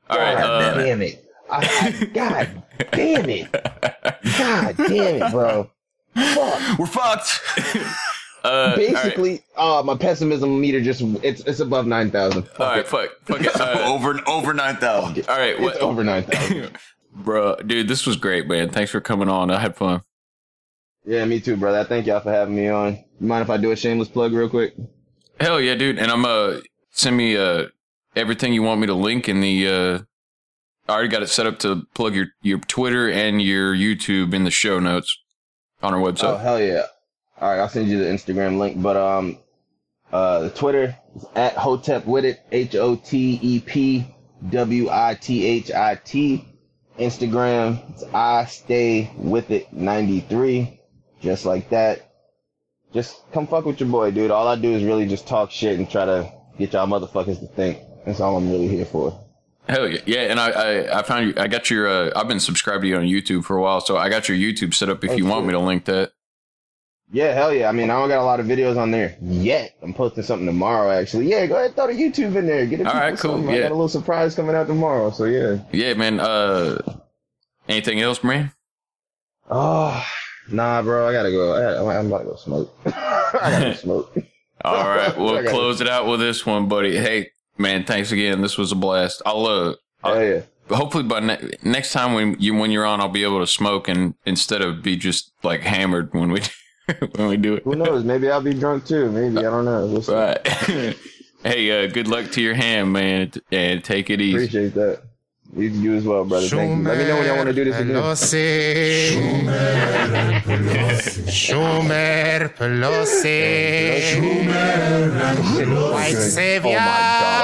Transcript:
All right. God damn it. God damn it. God damn it, bro. Fuck. We're fucked. Basically, my pessimism meter it's above 9,000. All right, fuck it. Over 9,000. All right, It's over 9,000. bro, dude, this was great, man. Thanks for coming on. I had fun. Yeah, me too, brother. Thank y'all for having me on. You mind if I do a shameless plug real quick? Hell yeah, dude. And I'm send me everything you want me to link in the I already got it set up to plug your Twitter and your YouTube in the show notes on our website. Oh hell yeah! All right, I'll send you the Instagram link. But the Twitter is at HotepWithit, HOTEPWITHIT. Instagram, it's I Stay With It 93, just like that. Just come fuck with your boy, dude. All I do is really just talk shit and try to get y'all motherfuckers to think. That's all I'm really here for. Hell yeah. Yeah, and I found you, I got your, I've been subscribed to you on YouTube for a while, so I got your YouTube set up if you want me to link that. Yeah, hell yeah. I mean, I don't got a lot of videos on there yet. I'm posting something tomorrow, actually. Yeah, go ahead and throw the YouTube in there. Get it. All right, cool. Yeah. I got a little surprise coming out tomorrow, so yeah. Yeah, man. Anything else, man? Oh, nah, bro. I gotta go. I'm about to go smoke. I gotta go smoke. All right, we'll close it out with this one, buddy. Hey, man, thanks again. This was a blast. I'll yeah. Hopefully by next time when you're on, I'll be able to smoke and instead of be just like hammered when we do it. Who knows? Maybe I'll be drunk too. Maybe, I don't know. We'll see. Right. Hey, good luck to your hand, man, and take it easy. Appreciate that. You as well, brother. Thank you. Let me know when y'all want to do this again. Schumer Pelosi. White savior. Oh my God.